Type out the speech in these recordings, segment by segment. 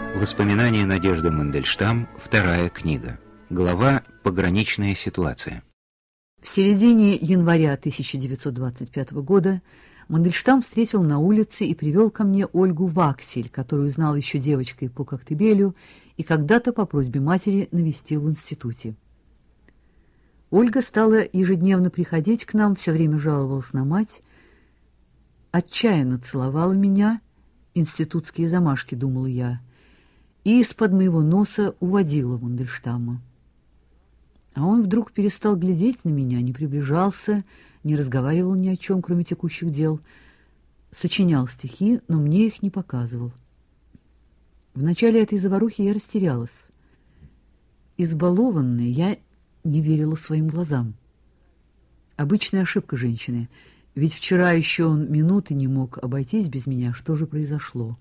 Воспоминания Надежды Мандельштам, вторая книга. Глава «Пограничная ситуация». В середине января 1925 года Мандельштам встретил на улице и привел ко мне Ольгу Ваксель, которую знал еще девочкой по Коктебелю и когда-то по просьбе матери навестил в институте. Ольга стала ежедневно приходить к нам, все время жаловалась на мать, отчаянно целовала меня, институтские замашки, думал я, и из-под моего носа уводила Мандельштама. А он вдруг перестал глядеть на меня, не приближался, не разговаривал ни о чем, кроме текущих дел, сочинял стихи, но мне их не показывал. В начале этой заварухи я растерялась. Избалованная, я не верила своим глазам. Обычная ошибка женщины, ведь вчера еще он минуты не мог обойтись без меня. Что же произошло?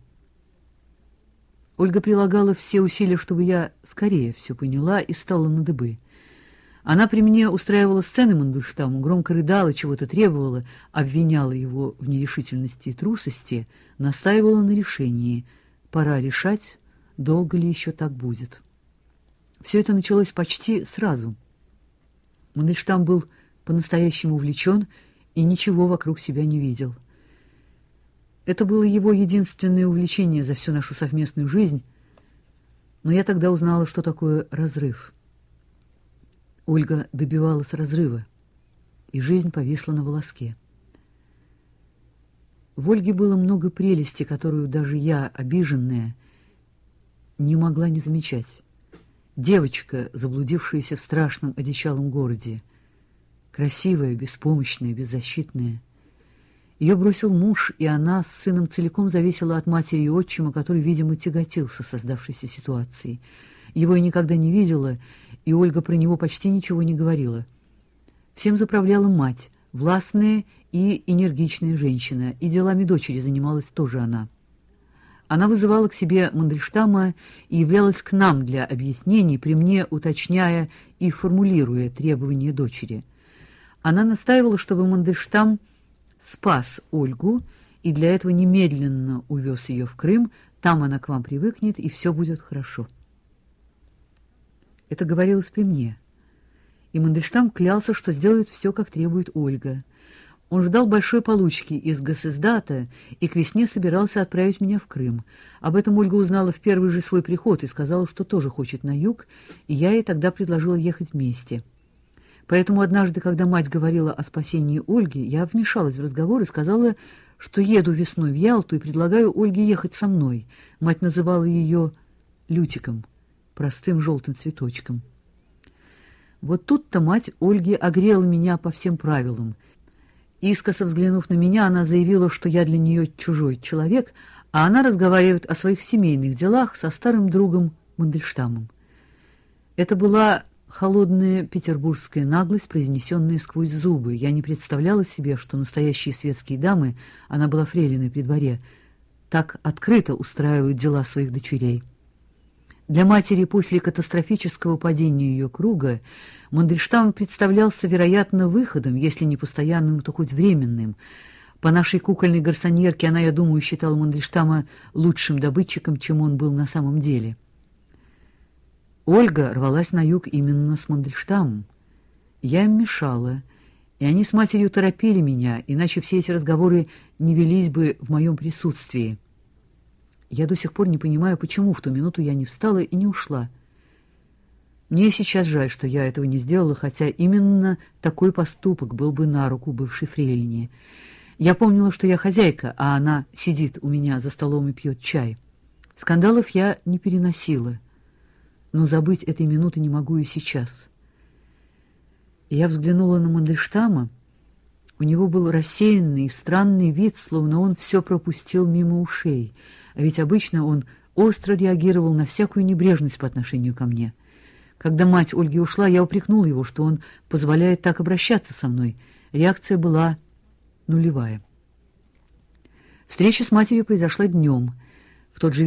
Ольга прилагала все усилия, чтобы я скорее все поняла и стала на дыбы. Она при мне устраивала сцены Мандельштаму, громко рыдала, чего-то требовала, обвиняла его в нерешительности и трусости, настаивала на решении. Пора решать, долго ли еще так будет. Все это началось почти сразу. Мандельштам был по-настоящему увлечен и ничего вокруг себя не видел. Это было его единственное увлечение за всю нашу совместную жизнь, но я тогда узнала, что такое разрыв. Ольга добивалась разрыва, и жизнь повисла на волоске. В Ольге было много прелести, которую даже я, обиженная, не могла не замечать. Девочка, заблудившаяся в страшном одичалом городе, красивая, беспомощная, беззащитная. Ее бросил муж, и она с сыном целиком зависела от матери и отчима, который, видимо, тяготился создавшейся ситуацией. Его я никогда не видела, и Ольга про него почти ничего не говорила. Всем заправляла мать, властная и энергичная женщина, и делами дочери занималась тоже она. Она вызывала к себе Мандельштама и являлась к нам для объяснений, при мне уточняя и формулируя требования дочери. Она настаивала, чтобы Мандельштам спас Ольгу и для этого немедленно увез ее в Крым, там она к вам привыкнет, и все будет хорошо. Это говорилось при мне, и Мандельштам клялся, что сделает все, как требует Ольга. Он ждал большой получки из Госсиздата и к весне собирался отправить меня в Крым. Об этом Ольга узнала в первый же свой приход и сказала, что тоже хочет на юг, и я ей тогда предложила ехать вместе. Поэтому однажды, когда мать говорила о спасении Ольги, я вмешалась в разговор и сказала, что еду весной в Ялту и предлагаю Ольге ехать со мной. Мать называла ее Лютиком, простым желтым цветочком. Вот тут-то мать Ольги огрела меня по всем правилам. Искоса взглянув на меня, она заявила, что я для нее чужой человек, а она разговаривает о своих семейных делах со старым другом Мандельштамом. Это была холодная петербургская наглость, произнесенная сквозь зубы. Я не представляла себе, что настоящие светские дамы, она была фрейлиной при дворе, так открыто устраивают дела своих дочерей. Для матери после катастрофического падения ее круга Мандельштам представлялся, вероятно, выходом, если не постоянным, то хоть временным. По нашей кукольной гарсоньерке она, я думаю, считала Мандельштама лучшим добытчиком, чем он был на самом деле. Ольга рвалась на юг именно с Мандельштамом. Я им мешала, и они с матерью торопили меня, иначе все эти разговоры не велись бы в моем присутствии. Я до сих пор не понимаю, почему в ту минуту я не встала и не ушла. Мне сейчас жаль, что я этого не сделала, хотя именно такой поступок был бы на руку бывшей фрейлине. Я помнила, что я хозяйка, а она сидит у меня за столом и пьет чай. Скандалов я не переносила, но забыть этой минуты не могу и сейчас. Я взглянула на Мандельштама. У него был рассеянный и странный вид, словно он все пропустил мимо ушей. А ведь обычно он остро реагировал на всякую небрежность по отношению ко мне. Когда мать Ольги ушла, я упрекнула его, что он позволяет так обращаться со мной. Реакция была нулевая. Встреча с матерью произошла днем. В тот же